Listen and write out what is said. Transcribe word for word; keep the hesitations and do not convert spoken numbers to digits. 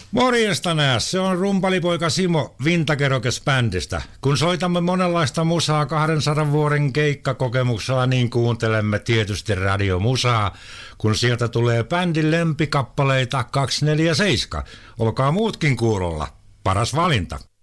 Morjesta nää, se on rumpalipoika Simo Vintakerokes-bändistä. Kun soitamme monenlaista musaa kahdensadan vuoden keikkakokemuksella, niin kuuntelemme tietysti radiomusaa, kun sieltä tulee bändin lempikappaleita kaksi neljä seitsemän. Olkaa muutkin kuulolla. Paras valinta.